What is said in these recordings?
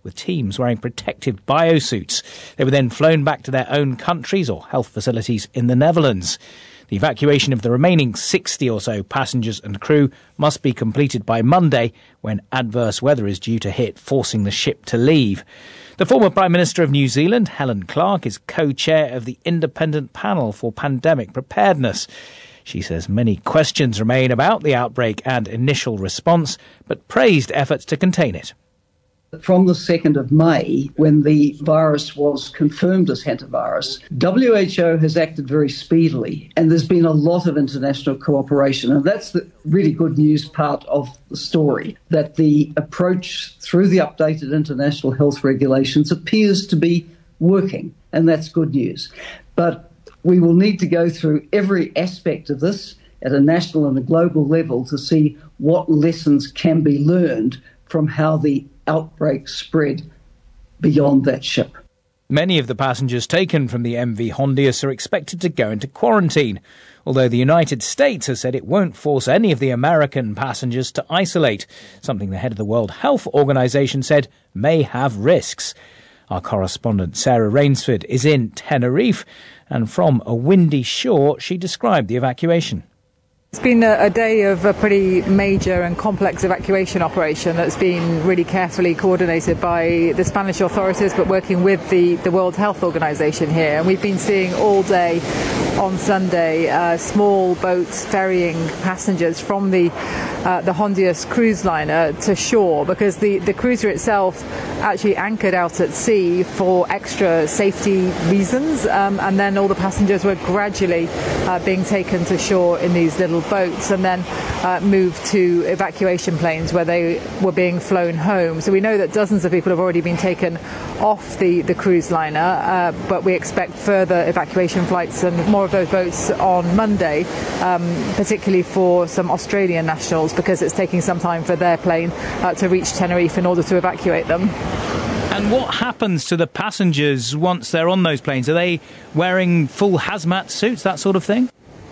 with teams wearing protective biosuits. They were then flown back to their own countries or health facilities in the Netherlands. The evacuation of the remaining 60 or so passengers and crew must be completed by Monday, when adverse weather is due to hit, forcing the ship to leave. The former Prime Minister of New Zealand, Helen Clark, is co-chair of the Independent Panel for Pandemic Preparedness. She says many questions remain about the outbreak and initial response, but praised efforts to contain it. From the 2nd of May, when the virus was confirmed as hantavirus, WHO has acted very speedily, and there's been a lot of international cooperation. And that's the really good news part of the story, that the approach through the updated international health regulations appears to be working, and that's good news. But we will need to go through every aspect of this at a national and a global level to see what lessons can be learned from how the outbreak spread beyond that ship. Many of the passengers taken from the MV Hondius are expected to go into quarantine, although the United States has said it won't force any of the American passengers to isolate, something the head of the World Health Organization said may have risks. Our correspondent Sarah Rainsford is in Tenerife, and from a windy shore she described the evacuation. It's been a day of a pretty major and complex evacuation operation that's been really carefully coordinated by the Spanish authorities, but working with the World Health Organization here. And we've been seeing all day on Sunday small boats ferrying passengers from the Hondius cruise liner to shore, because the cruiser itself actually anchored out at sea for extra safety reasons, and then all the passengers were gradually being taken to shore in these little boats and then moved to evacuation planes where they were being flown home. So we know that dozens of people have already been taken off the cruise liner, but we expect further evacuation flights and more of those boats on Monday, particularly for some Australian nationals, because it's taking some time for their plane to reach Tenerife in order to evacuate them. And what happens to the passengers once they're on those planes? Are they wearing full hazmat suits, that sort of thing?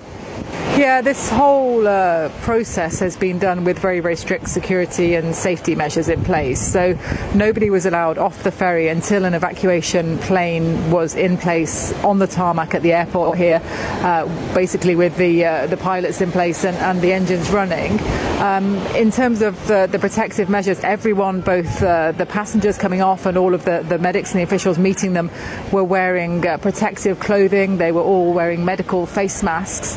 Yeah, this whole process has been done with very, very strict security and safety measures in place. So nobody was allowed off the ferry until an evacuation plane was in place on the tarmac at the airport here, basically with the pilots in place and the engines running. In terms of the protective measures, everyone, both the passengers coming off and all of the medics and the officials meeting them, were wearing protective clothing. They were all wearing medical face masks.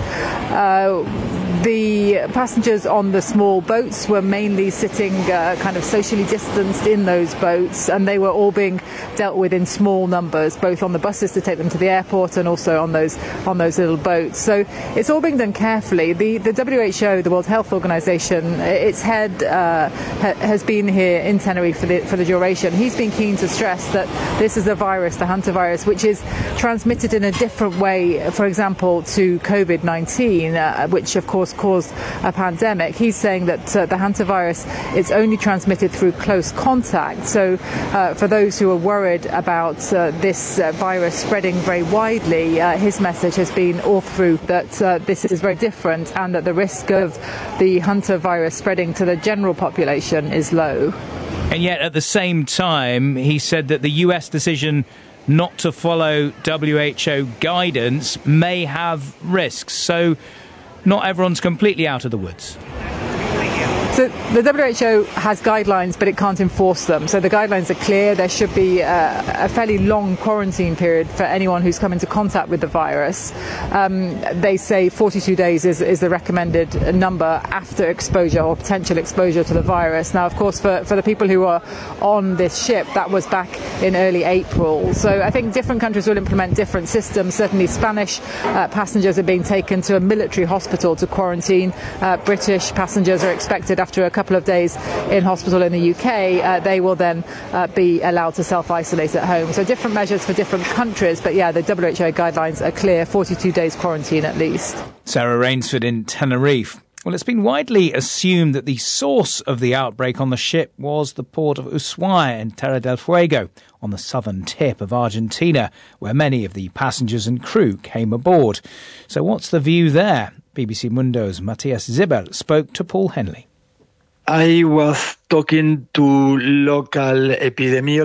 The passengers on the small boats were mainly sitting kind of socially distanced in those boats, and they were all being dealt with in small numbers, both on the buses to take them to the airport and also on those little boats. So it's all being done carefully. The WHO, the World Health Organization, its head has been here in Tenerife for the duration. He's been keen to stress that this is a virus, the hantavirus, which is transmitted in a different way, for example, to COVID-19, which of course caused a pandemic. He's saying that the hantavirus is only transmitted through close contact. So for those who are worried about this virus spreading very widely, his message has been all through that this is very different and that the risk of the hantavirus spreading to the general population is low. And yet at the same time, he said that the US decision not to follow WHO guidance may have risks. So not everyone's completely out of the woods. So the WHO has guidelines, but it can't enforce them. So the guidelines are clear. There should be a fairly long quarantine period for anyone who's come into contact with the virus. They say 42 days is the recommended number after exposure or potential exposure to the virus. Now, of course, for the people who are on this ship, that was back in early April. So I think different countries will implement different systems. Certainly Spanish passengers are being taken to a military hospital to quarantine. British passengers are expected after a couple of days in hospital in the UK, they will then be allowed to self-isolate at home. So different measures for different countries, but yeah, the WHO guidelines are clear, 42 days quarantine at least. Sarah Rainsford in Tenerife. Well, it's been widely assumed that the source of the outbreak on the ship was the port of Ushuaia in Terra del Fuego, on the southern tip of Argentina, where many of the passengers and crew came aboard. So what's the view there? BBC Mundo's Matthias Zibel spoke to Paul Henley. I was talking to local epidemiologists